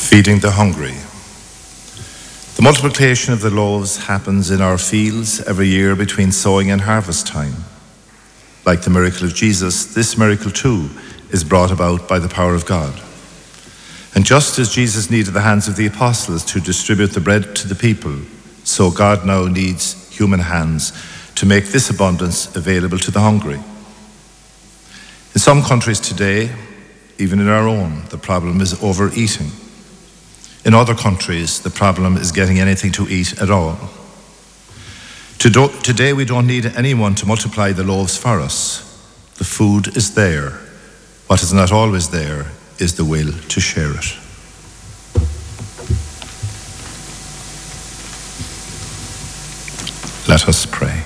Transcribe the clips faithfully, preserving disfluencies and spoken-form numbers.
Feeding the hungry. The multiplication of the loaves happens in our fields every year between sowing and harvest time. Like the miracle of Jesus, this miracle too is brought about by the power of God. And just as Jesus needed the hands of the apostles to distribute the bread to the people, so God now needs human hands to make this abundance available to the hungry. In some countries today, even in our own, the problem is overeating. In other countries, the problem is getting anything to eat at all. Today, we don't need anyone to multiply the loaves for us. The food is there. What is not always there is the will to share it. Let us pray.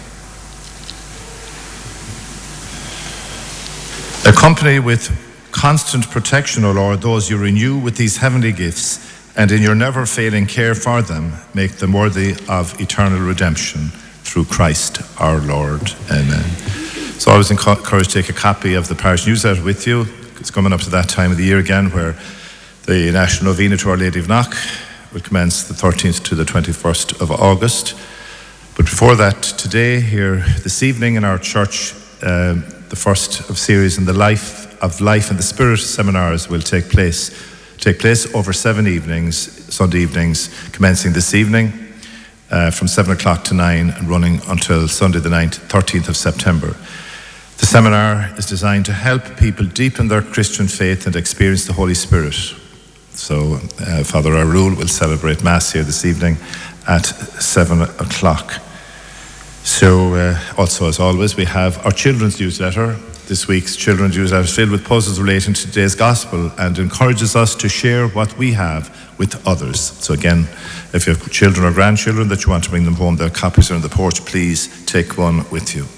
Accompany with constant protection, O Lord, those you renew with these heavenly gifts, and in your never-failing care for them, make them worthy of eternal redemption through Christ our Lord. Amen. So I was encouraged to take a copy of the parish newsletter with you. It's coming up to that time of the year again where the National Novena to Our Lady of Knock will commence the thirteenth to the twenty-first of August. But before that, today, here this evening in our church, uh, the first of series in the Life of Life and the Spirit seminars will take place. Take place over seven evenings, Sunday evenings, commencing this evening uh, from seven o'clock to nine and running until Sunday the ninth, thirteenth of September. The seminar is designed to help people deepen their Christian faith and experience the Holy Spirit. So uh, Father Arul will celebrate Mass here this evening at seven o'clock. So uh, also, as always, we have our children's newsletter. This week's children's newsletter is filled with puzzles relating to today's gospel and encourages us to share what we have with others. So again, if you have children or grandchildren that you want to bring them home, their copies are on the porch. Please take one with you.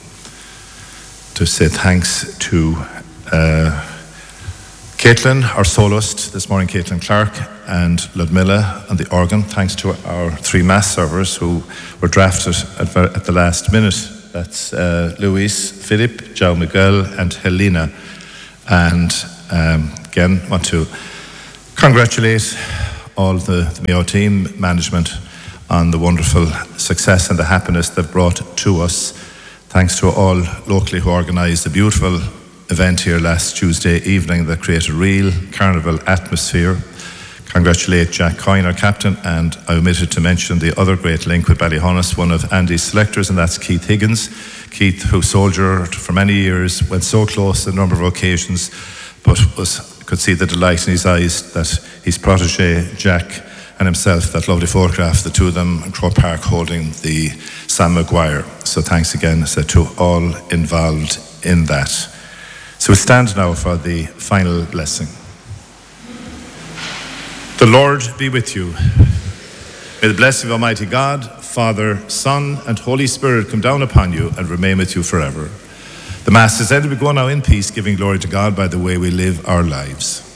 To say thanks to uh, Caitlin, our soloist this morning, Caitlin Clark, and Ludmilla on the organ. Thanks to our three mass servers who were drafted at, at the last minute. That's uh, Luis, Philip, João Miguel, and Helena. And um, again, want to congratulate all the, the Mayo team management on the wonderful success and the happiness they've brought to us. Thanks to all locally who organised the beautiful event here last Tuesday evening that created a real carnival atmosphere. Congratulate Jack Coyne, our captain, and I omitted to mention the other great link with Ballyhonus, one of Andy's selectors, and that's Keith Higgins. Keith, who soldiered for many years, went so close on a number of occasions, but was, could see the delight in his eyes that his protege, Jack, and himself, that lovely photograph, the two of them in Croke Park holding the Sam Maguire. So thanks again so to all involved in that. So we stand now for the final blessing. The Lord be with you. May the blessing of Almighty God, Father, Son, and Holy Spirit come down upon you and remain with you forever. The Mass is ended. We go now in peace, giving glory to God by the way we live our lives.